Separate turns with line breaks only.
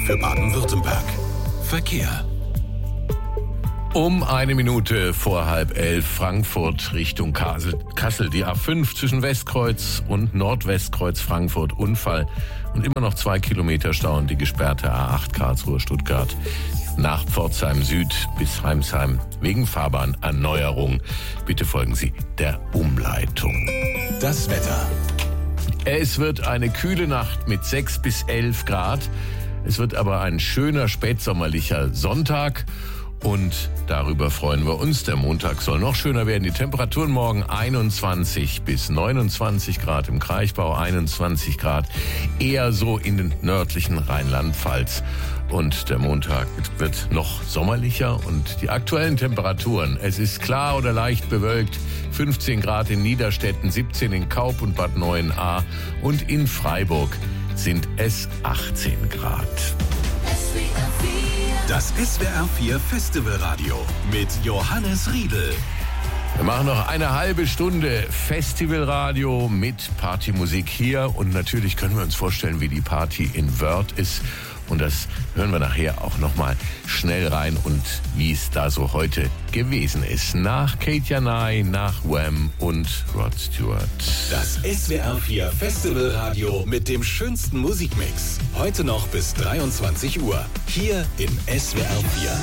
für Baden-Württemberg. Verkehr.
Um 1 Minute vor 10:30 Frankfurt Richtung Kassel. Die A5 zwischen Westkreuz und Nordwestkreuz Frankfurt. Unfall und immer noch 2 Kilometer Stau und die gesperrte A8 Karlsruhe-Stuttgart nach Pforzheim Süd bis Heimsheim wegen Fahrbahnerneuerung. Bitte folgen Sie der Umleitung.
Das Wetter.
Es wird eine kühle Nacht mit 6 bis 11 Grad. Es wird aber ein schöner spätsommerlicher Sonntag. Und darüber freuen wir uns. Der Montag soll noch schöner werden. Die Temperaturen morgen 21 bis 29 Grad im Kraichgau, 21 Grad eher so in den nördlichen Rheinland-Pfalz. Und der Montag wird noch sommerlicher und die aktuellen Temperaturen. Es ist klar oder leicht bewölkt. 15 Grad in Niederstetten, 17 in Kaup und Bad Neuenahr und in Freiburg sind es 18 Grad.
Das SWR 4 Festivalradio mit Johannes Riedl.
Wir machen noch eine halbe Stunde Festivalradio mit Partymusik hier. Und natürlich können wir uns vorstellen, wie die Party in Wörth ist. Und das hören wir nachher auch nochmal schnell rein und wie es da so heute gewesen ist. Nach Kate Janai, nach Wham und Rod Stewart.
Das SWR 4 Festivalradio mit dem schönsten Musikmix. Heute noch bis 23 Uhr. Hier in SWR 4.